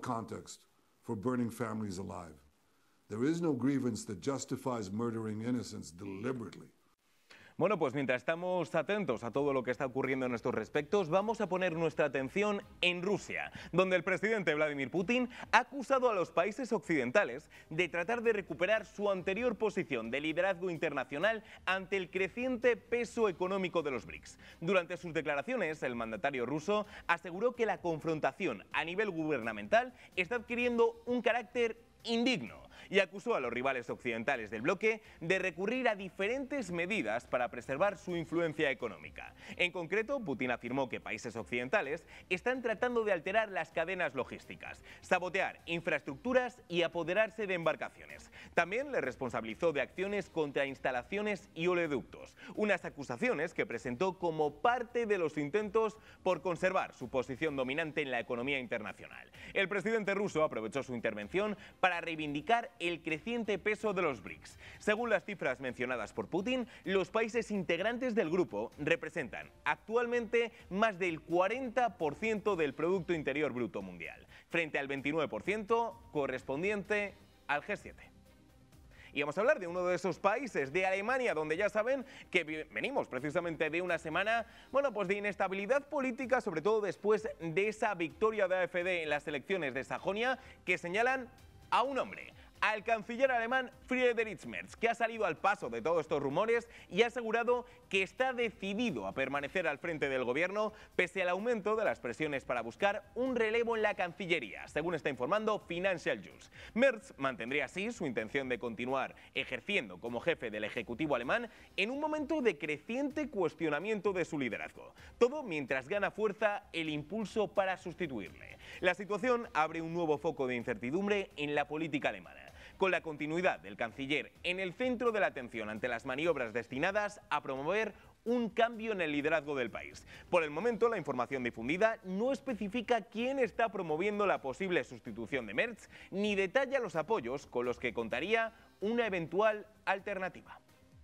context for burning families alive. There is no grievance that justifies murdering innocents deliberately. Bueno, pues mientras estamos atentos a todo lo que está ocurriendo en estos respectos, vamos a poner nuestra atención en Rusia, donde el presidente Vladimir Putin ha acusado a los países occidentales de tratar de recuperar su anterior posición de liderazgo internacional ante el creciente peso económico de los BRICS. Durante sus declaraciones, el mandatario ruso aseguró que la confrontación a nivel gubernamental está adquiriendo un carácter indigno y acusó a los rivales occidentales del bloque de recurrir a diferentes medidas para preservar su influencia económica. En concreto, Putin afirmó que países occidentales están tratando de alterar las cadenas logísticas, sabotear infraestructuras y apoderarse de embarcaciones. También le responsabilizó de acciones contra instalaciones y oleoductos, unas acusaciones que presentó como parte de los intentos por conservar su posición dominante en la economía internacional. El presidente ruso aprovechó su intervención para reivindicar el creciente peso de los BRICS. Según las cifras mencionadas por Putin, los países integrantes del grupo representan actualmente más del 40% del Producto Interior Bruto mundial, frente al 29% correspondiente al G7. Y vamos a hablar de uno de esos países, de Alemania, donde ya saben que venimos precisamente de una semana, bueno, pues de inestabilidad política, sobre todo después de esa victoria de AfD en las elecciones de Sajonia, que señalan a un hombre, al canciller alemán Friedrich Merz, que ha salido al paso de todos estos rumores y ha asegurado que está decidido a permanecer al frente del gobierno pese al aumento de las presiones para buscar un relevo en la Cancillería, según está informando Financial News. Merz mantendría así su intención de continuar ejerciendo como jefe del Ejecutivo alemán en un momento de creciente cuestionamiento de su liderazgo, todo mientras gana fuerza el impulso para sustituirle. La situación abre un nuevo foco de incertidumbre en la política alemana, con la continuidad del canciller en el centro de la atención ante las maniobras destinadas a promover un cambio en el liderazgo del país. Por el momento, la información difundida no especifica quién está promoviendo la posible sustitución de Merz, ni detalla los apoyos con los que contaría una eventual alternativa.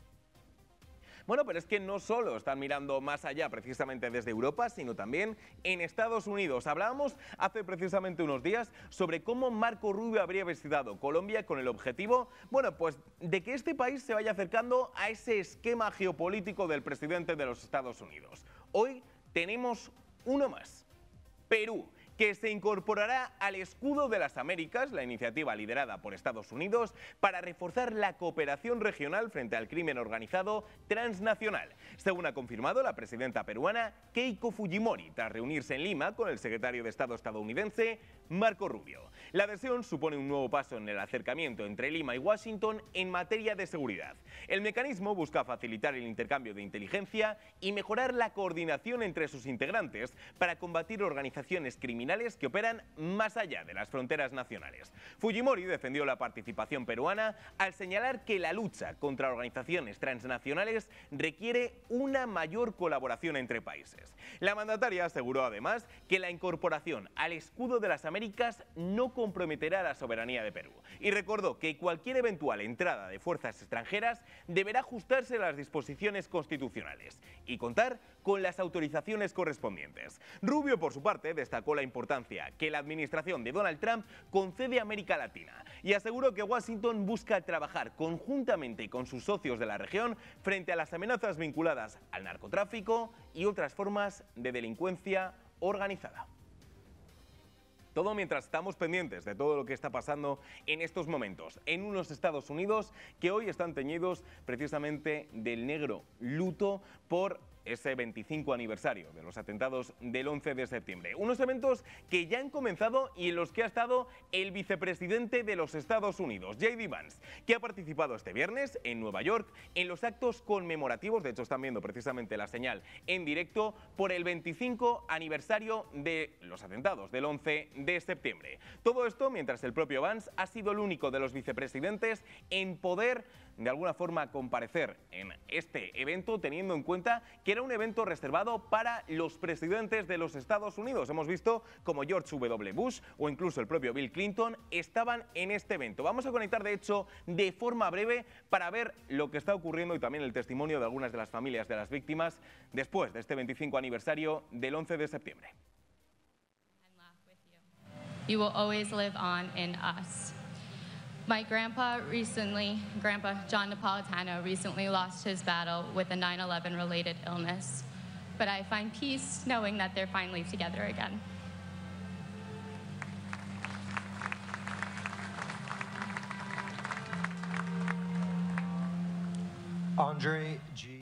Bueno, pero es que no solo están mirando más allá precisamente desde Europa, sino también en Estados Unidos. Hablábamos hace precisamente unos días sobre cómo Marco Rubio habría visitado Colombia con el objetivo, bueno, pues de que este país se vaya acercando a ese esquema geopolítico del presidente de los Estados Unidos. Hoy tenemos uno más, Perú, que se incorporará al Escudo de las Américas, la iniciativa liderada por Estados Unidos, para reforzar la cooperación regional frente al crimen organizado transnacional, según ha confirmado la presidenta peruana Keiko Fujimori, tras reunirse en Lima con el secretario de Estado estadounidense Marco Rubio. La adhesión supone un nuevo paso en el acercamiento entre Lima y Washington en materia de seguridad. El mecanismo busca facilitar el intercambio de inteligencia y mejorar la coordinación entre sus integrantes para combatir organizaciones criminales que operan más allá de las fronteras nacionales. Fujimori defendió la participación peruana al señalar que la lucha contra organizaciones transnacionales requiere una mayor colaboración entre países. La mandataria aseguró además que la incorporación al Escudo de las Américas no comprometerá la soberanía de Perú y recordó que cualquier eventual entrada de fuerzas extranjeras deberá ajustarse a las disposiciones constitucionales y contar con las autorizaciones correspondientes. Rubio, por su parte, destacó la importancia que la administración de Donald Trump concede a América Latina y aseguró que Washington busca trabajar conjuntamente con sus socios de la región frente a las amenazas vinculadas al narcotráfico y otras formas de delincuencia organizada. Todo mientras estamos pendientes de todo lo que está pasando en estos momentos en unos Estados Unidos que hoy están teñidos precisamente del negro luto por ese 25 aniversario de los atentados del 11 de septiembre. Unos eventos que ya han comenzado y en los que ha estado el vicepresidente de los Estados Unidos, J.D. Vance, que ha participado este viernes en Nueva York en los actos conmemorativos, de hecho están viendo precisamente la señal en directo, por el 25 aniversario de los atentados del 11 de septiembre. Todo esto mientras el propio Vance ha sido el único de los vicepresidentes en poder de alguna forma comparecer en este evento, teniendo en cuenta que era un evento reservado para los presidentes de los Estados Unidos. Hemos visto como George W. Bush o incluso el propio Bill Clinton estaban en este evento. Vamos a conectar de hecho de forma breve para ver lo que está ocurriendo y también el testimonio de algunas de las familias de las víctimas después de este 25 aniversario del 11 de septiembre. You will always live on in us. My grandpa John Napolitano, recently lost his battle with a 9/11 related illness. But I find peace knowing that they're finally together again. Andre G.